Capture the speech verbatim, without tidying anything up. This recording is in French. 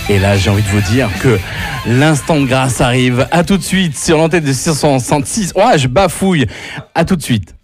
Et là, j'ai envie de vous dire que l'instant de grâce arrive. À tout de suite sur l'antenne de six cent soixante-six. Ouais, je bafouille. À tout de suite.